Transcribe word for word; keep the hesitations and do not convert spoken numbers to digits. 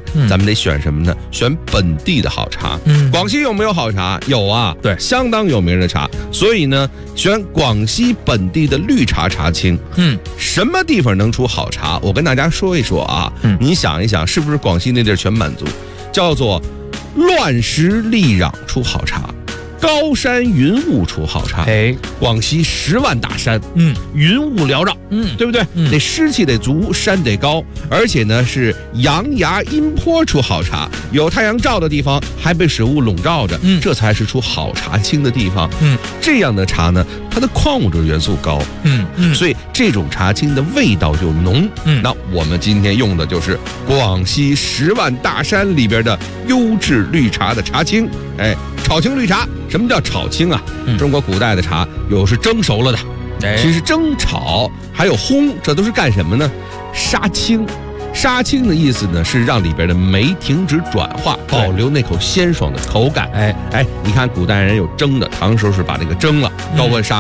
咱们得选什么呢？选本地的好茶。 嗯， 广西有没有好茶？有啊， 对， 相当有名的茶。所以呢，选广西本地的绿茶茶青。 嗯， 什么地方能出好茶？我跟大家说一说啊。嗯，你想一想，是不是广西那地儿全满足？叫做乱石砾壤出好茶。高山云雾出好茶， 哎， 广西十万大山， 嗯， 云雾缭绕， 嗯， 对不对？ 嗯， 那湿气得足，山得高，而且呢是阳崖阴坡出好茶，有太阳照的地方还被水雾笼罩着， 嗯， 这才是出好茶青的地方。 嗯， 这样的茶呢，它的矿物质元素高， 嗯嗯， 所以这种茶青的味道就浓。 嗯， 那我们今天用的就是广西十万大山里边的优质绿茶的茶青，哎，炒青绿茶。什么叫炒青啊？嗯、中国古代的茶有是蒸熟了的，哎、其实蒸、炒还有烘，这都是干什么呢？杀青。杀青的意思呢，是让里边的酶停止转化，保留那口鲜爽的口感。哎哎，你看古代人有蒸的，唐时候是把那个蒸了，高温杀。